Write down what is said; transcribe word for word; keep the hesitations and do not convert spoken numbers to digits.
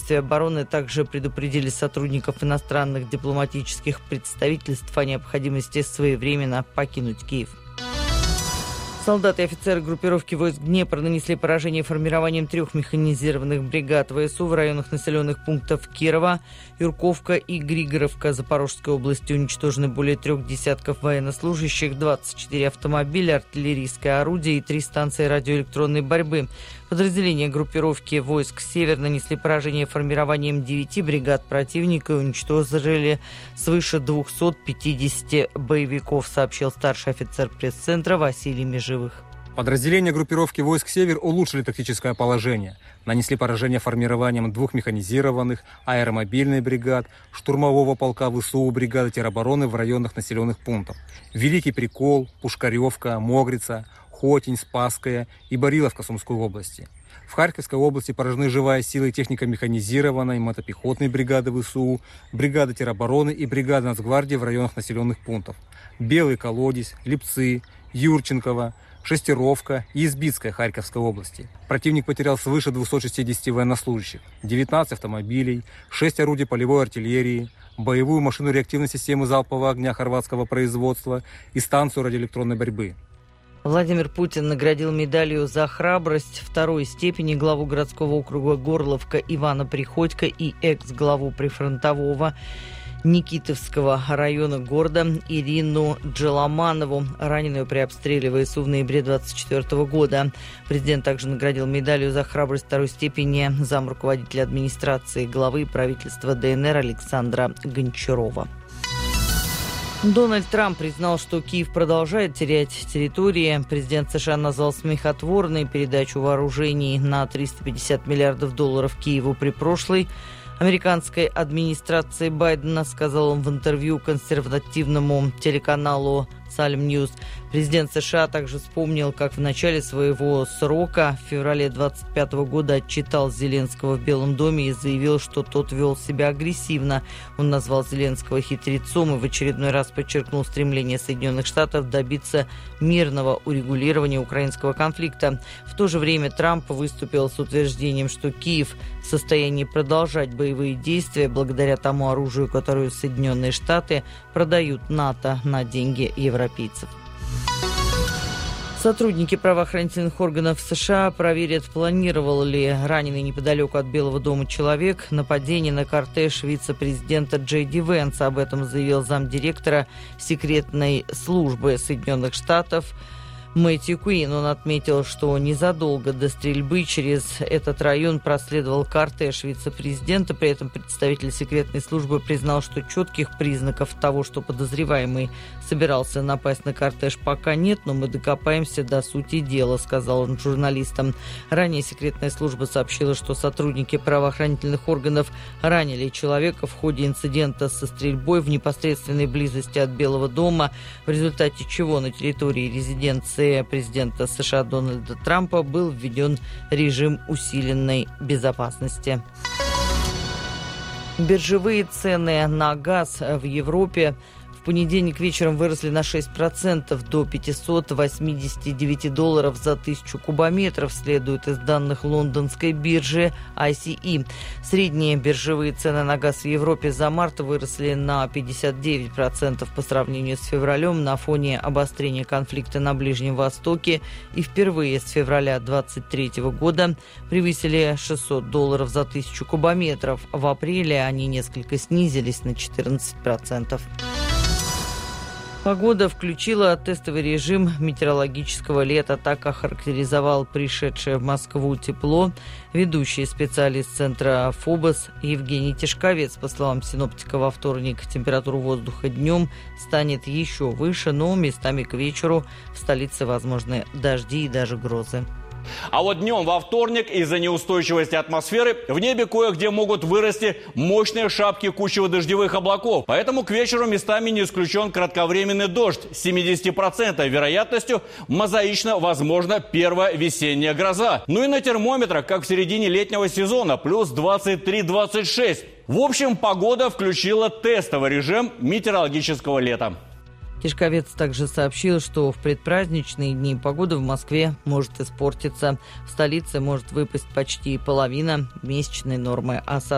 Министерстве обороны также предупредили сотрудников иностранных дипломатических представительств о необходимости своевременно покинуть Киев. Солдаты и офицеры группировки войск Днепр нанесли поражение формированием трех механизированных бригад ВСУ в районах населенных пунктов Кирова, Юрковка и Григоровка Запорожской области. Уничтожены более трех десятков военнослужащих, двадцать четыре автомобиля, артиллерийское орудие и три станции радиоэлектронной борьбы. Подразделения группировки войск «Север» нанесли поражение формированием девяти бригад противника и уничтожили свыше двухсот пятидесяти боевиков, сообщил старший офицер пресс-центра Василий Межевых. Подразделения группировки войск «Север» улучшили тактическое положение. Нанесли поражение формированием двух механизированных, аэромобильной бригад, штурмового полка ВСУ, бригады теробороны в районах населенных пунктов. Великий Прикол, Пушкаревка, Могрица, Хотень, Спасская и Бариловка Сумской области. В Харьковской области поражены живая сила и техника механизированной, мотопехотной бригады ВСУ, бригады теробороны и бригады Нацгвардии в районах населенных пунктов. Белый Колодец, Липцы, Юрченково, Шестеровка и Избитская Харьковской области. Противник потерял свыше двухсот шестидесяти военнослужащих, девятнадцать автомобилей, шесть орудий полевой артиллерии, боевую машину реактивной системы залпового огня хорватского производства и станцию радиоэлектронной борьбы. Владимир Путин наградил медалью за храбрость второй степени главу городского округа Горловка Ивана Приходько и экс-главу прифронтового Никитовского района города Ирину Джаламанову, раненую при обстреле ВСУ в ноябре двадцать четвёртого года. Президент также наградил медалью за храбрость второй степени замруководителя администрации главы правительства ДНР Александра Гончарова. Дональд Трамп признал, что Киев продолжает терять территории. Президент США назвал смехотворной передачу вооружений на триста пятьдесят миллиардов долларов Киеву при прошлой американской администрации Байдена, сказал он в интервью консервативному телеканалу Салем Ньюс. Президент США также вспомнил, как в начале своего срока, в феврале двадцать пятого года, отчитал Зеленского в Белом доме и заявил, что тот вел себя агрессивно. Он назвал Зеленского хитрецом и в очередной раз подчеркнул стремление Соединенных Штатов добиться мирного урегулирования украинского конфликта. В то же время Трамп выступил с утверждением, что Киев в состоянии продолжать боевые действия благодаря тому оружию, которое Соединенные Штаты продают НАТО на деньги европейцев. Сотрудники правоохранительных органов США проверят, планировал ли раненый неподалеку от Белого дома человек нападение на кортеж вице-президента Джей Ди Венса. Об этом заявил замдиректора секретной службы Соединенных Штатов Мэтью Куин. Он отметил, что незадолго до стрельбы через этот район проследовал кортеж вице-президента. При этом представитель секретной службы признал, что четких признаков того, что подозреваемый собирался напасть на кортеж, пока нет, но мы докопаемся до сути дела, сказал он журналистам. Ранее секретная служба сообщила, что сотрудники правоохранительных органов ранили человека в ходе инцидента со стрельбой в непосредственной близости от Белого дома, в результате чего на территории резиденции президента США Дональда Трампа был введен режим усиленной безопасности. Биржевые цены на газ в Европе в понедельник вечером выросли на шесть процентов до пятисот восьмидесяти девяти долларов за тысячу кубометров, следует из данных лондонской биржи ай си и. Средние биржевые цены на газ в Европе за март выросли на пятьдесят девять процентов по сравнению с февралем на фоне обострения конфликта на Ближнем Востоке и впервые с февраля двадцать третьего года превысили шестьсот долларов за тысячу кубометров. В апреле они несколько снизились на четырнадцать процентов. Погода включила тестовый режим метеорологического лета. Так охарактеризовал пришедшее в Москву тепло ведущий специалист центра ФОБОС Евгений Тишковец. По словам синоптика, во вторник температура воздуха днем станет еще выше, но местами к вечеру в столице возможны дожди и даже грозы. А вот днем во вторник из-за неустойчивости атмосферы в небе кое-где могут вырасти мощные шапки кучево-дождевых облаков. Поэтому к вечеру местами не исключен кратковременный дождь с семидесятипроцентной вероятностью. Мозаично возможна первая весенняя гроза. Ну и на термометрах, как в середине летнего сезона, плюс двадцать три - двадцать шесть. В общем, погода включила тестовый режим метеорологического лета. Тишковец также сообщил, что в предпраздничные дни погода в Москве может испортиться. В столице может выпасть почти половина месячной нормы осадков.